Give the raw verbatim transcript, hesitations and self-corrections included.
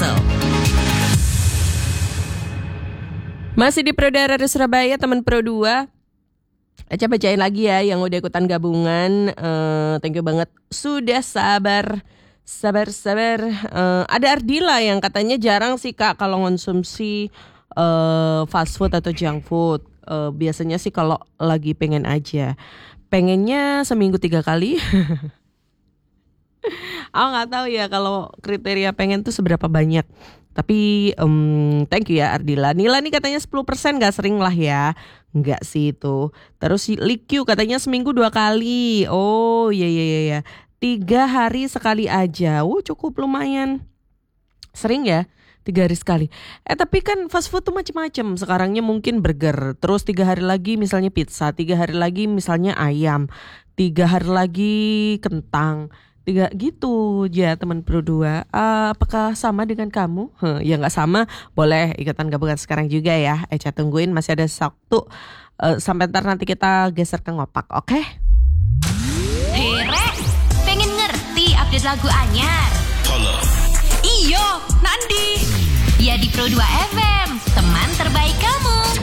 Jaksel. Masih di Prodara di Surabaya, teman Pro dua. Aca bacain lagi ya yang udah ikutan gabungan. uh, Thank you banget. Sudah sabar. Sabar, sabar. uh, Ada Ardila yang katanya jarang sih Kak kalau konsumsi uh, fast food atau junk food. uh, Biasanya sih kalau lagi pengen aja. Pengennya seminggu tiga kali. Aku gak tahu ya kalau kriteria pengen tuh seberapa banyak. Tapi um, thank you ya Ardila. Nila nih katanya sepuluh persen gak sering lah ya. Enggak sih itu. Terus si Likyu katanya seminggu dua kali. Oh iya iya iya. Tiga hari sekali aja. Oh cukup lumayan. Sering ya tiga hari sekali. Eh tapi kan fast food tuh macam-macam. Sekarangnya mungkin burger. Terus tiga hari lagi misalnya pizza. Tiga hari lagi misalnya ayam. Tiga hari lagi kentang. Tiga gitu ya teman Pro dua. uh, Apakah sama dengan kamu? Huh, ya gak sama, boleh ikutan gabungan sekarang juga ya. Eca tungguin masih ada waktu. uh, Sampai ntar nanti kita geser ke ngopak, oke? Okay? Hey Rek, pengen ngerti update lagu anyar? Halo. Iyo, Nandi. Ya di Pro dua F M, teman terbaik kamu.